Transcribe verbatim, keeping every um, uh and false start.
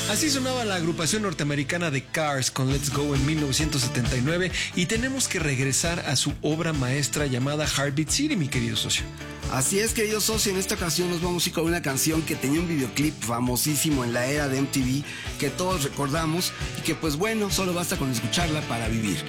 Así sonaba la agrupación norteamericana de Cars con Let's Go en mil novecientos setenta y nueve, y tenemos que regresar a su obra maestra llamada Heartbeat City, mi querido socio. Así es, querido socio, en esta ocasión nos vamos a ir con una canción que tenía un videoclip famosísimo en la era de M T V, que todos recordamos y que pues bueno, solo basta con escucharla para vivir.